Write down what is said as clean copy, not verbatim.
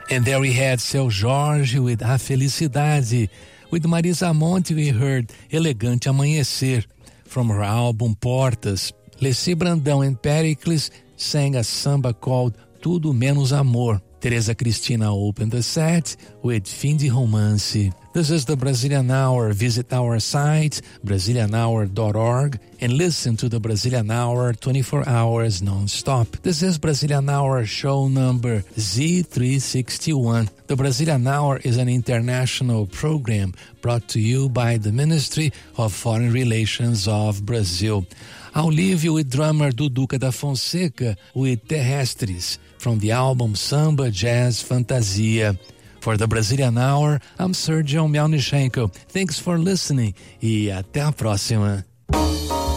And there we had Seu Jorge with A Felicidade. With Marisa Monte we heard Elegante Amanhecer from her album Portas. Leci Brandão and Pericles sang a samba called Tudo Menos Amor. Teresa Cristina opened the set with Fim de Romance. This is the Brazilian Hour. Visit our site, brazilianhour.org, and listen to the Brazilian Hour 24 hours non-stop. This is Brazilian Hour show number Z361. The Brazilian Hour is an international program brought to you by the Ministry of Foreign Relations of Brazil. I'll leave you with drummer Duduca da Fonseca with Terrestres from the album Samba Jazz Fantasia. For the Brazilian Hour, I'm Sergio Melnichenko. Thanks for listening e até a próxima.